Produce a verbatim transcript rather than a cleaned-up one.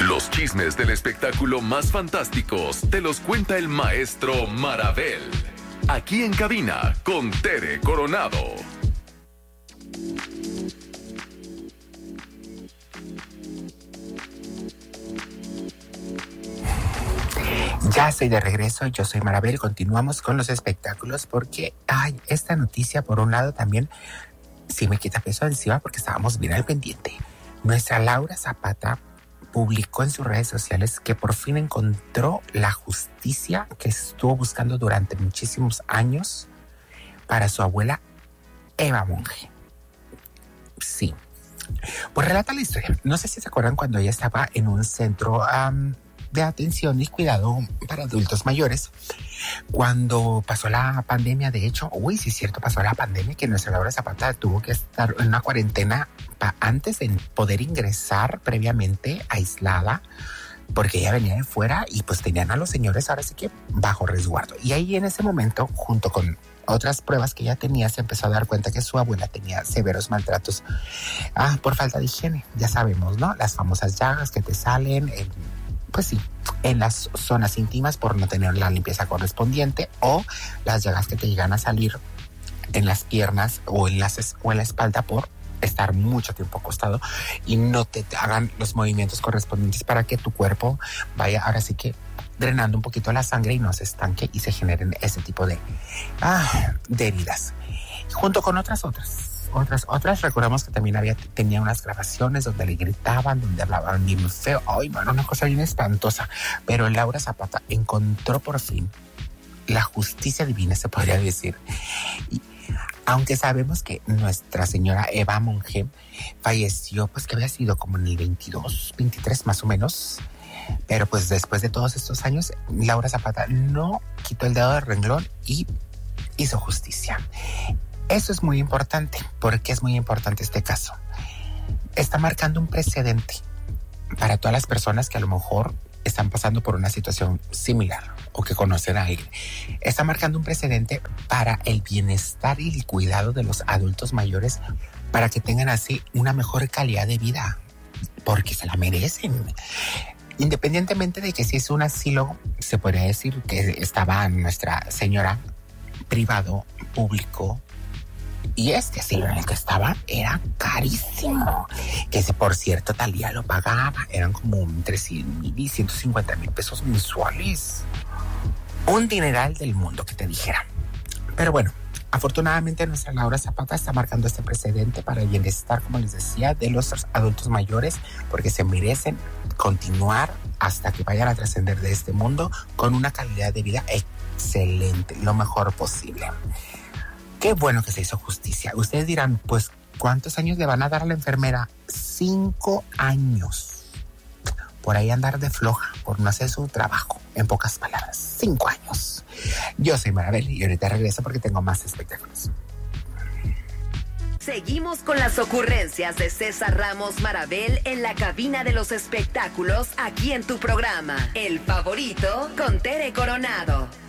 Los chismes del espectáculo más fantásticos te los cuenta el maestro Marabel. Aquí en cabina con Tere Coronado. Ya estoy de regreso, yo soy Marabel, continuamos con los espectáculos porque, ay, esta noticia por un lado también sí me quita peso encima porque estábamos bien al pendiente. Nuestra Laura Zapata publicó en sus redes sociales que por fin encontró la justicia que estuvo buscando durante muchísimos años para su abuela Eva Monge. Sí, pues relata la historia. No sé si se acuerdan cuando ella estaba en un centro um, de atención y cuidado para adultos mayores. Cuando pasó la pandemia, de hecho, uy, sí es cierto, pasó la pandemia que nuestra Laura Zapata tuvo que estar en una cuarentena pa- antes de poder ingresar previamente aislada, porque ella venía de fuera y pues tenían a los señores ahora sí que bajo resguardo. Y ahí en ese momento, junto con otras pruebas que ella tenía, se empezó a dar cuenta que su abuela tenía severos maltratos ah, por falta de higiene. Ya sabemos, ¿no? Las famosas llagas que te salen, el, pues sí, en las zonas íntimas por no tener la limpieza correspondiente, o las llagas que te llegan a salir en las piernas o en, las, o en la espalda por estar mucho tiempo acostado y no te hagan los movimientos correspondientes para que tu cuerpo vaya ahora sí que drenando un poquito la sangre y no se estanque y se generen ese tipo de, ah, de heridas. Junto con otras otras. Otras, otras, recordamos que también había, tenía unas grabaciones donde le gritaban, donde hablaban bien feo. Ay, bueno, una cosa bien espantosa. Pero Laura Zapata encontró por fin la justicia divina, se podría decir. Y aunque sabemos que nuestra señora Eva Monge falleció, pues que había sido como en el veintidós, veintitrés más o menos. Pero pues después de todos estos años, Laura Zapata no quitó el dedo del renglón y hizo justicia. Eso es muy importante. ¿Por qué es muy importante este caso? Está marcando un precedente para todas las personas que a lo mejor están pasando por una situación similar o que conocen a alguien. Está marcando un precedente para el bienestar y el cuidado de los adultos mayores para que tengan así una mejor calidad de vida, porque se la merecen. Independientemente de que si es un asilo, se podría decir que estaba Nuestra Señora privado, público. Y este asilo en el que estaba era carísimo. Que ese, por cierto, Talía lo pagaba. Eran como entre cien mil y ciento cincuenta mil pesos mensuales. Un dineral del mundo, que te dijera. Pero bueno, afortunadamente nuestra Laura Zapata está marcando este precedente para el bienestar, como les decía, de los adultos mayores, porque se merecen continuar hasta que vayan a trascender de este mundo con una calidad de vida excelente, lo mejor posible. Qué bueno que se hizo justicia. Ustedes dirán, pues, ¿cuántos años le van a dar a la enfermera? Cinco años. Por ahí andar de floja, por no hacer su trabajo. En pocas palabras, cinco años. Yo soy Marabel y ahorita regreso porque tengo más espectáculos. Seguimos con las ocurrencias de César Ramos Marabel en la cabina de los espectáculos aquí en tu programa. El Favorito con Tere Coronado.